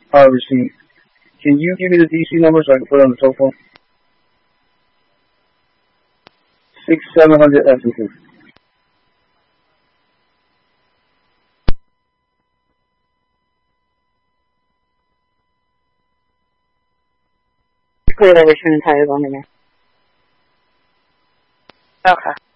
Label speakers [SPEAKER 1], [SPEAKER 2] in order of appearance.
[SPEAKER 1] receipt. Can you give me the DC number so I can put it on the telephone? 6700 Essington.
[SPEAKER 2] Clear the Richmond and Tires on there.
[SPEAKER 3] Okay.